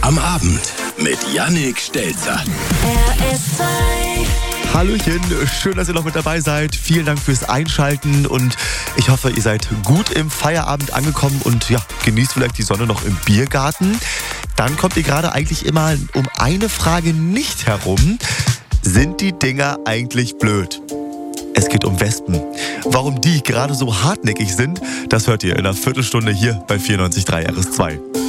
am Abend mit Yannick Stelzer. RS2. Hallöchen, schön, dass ihr noch mit dabei seid. Vielen Dank fürs Einschalten und ich hoffe, ihr seid gut im Feierabend angekommen und ja, genießt vielleicht die Sonne noch im Biergarten. Dann kommt ihr gerade eigentlich immer um eine Frage nicht herum. Sind die Dinger eigentlich blöd? Es geht um Wespen. Warum die gerade so hartnäckig sind, das hört ihr in einer Viertelstunde hier bei 94.3 RS2.